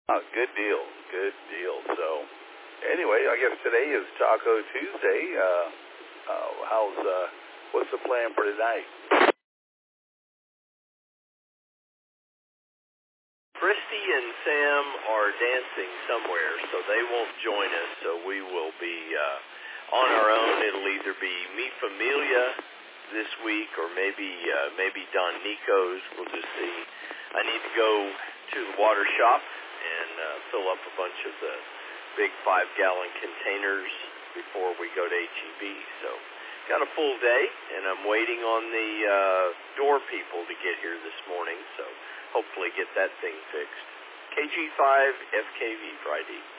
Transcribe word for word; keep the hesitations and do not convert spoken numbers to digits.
Oh, good deal. Good deal. So, anyway, I guess today is Taco Tuesday. Uh, uh, how's, uh, what's the plan for tonight? Christy and Sam are dancing somewhere, so they won't join us, so we will be uh, on our own. It'll either be Mi Familia this week or maybe uh, maybe Don Nico's. We'll just see. I need to go to the water shop and uh, fill up a bunch of the big five-gallon containers before we go to H E B. So got a full day, and I'm waiting on the uh, door people to get here this morning, so hopefully get that thing fixed. K G five F K V Friday.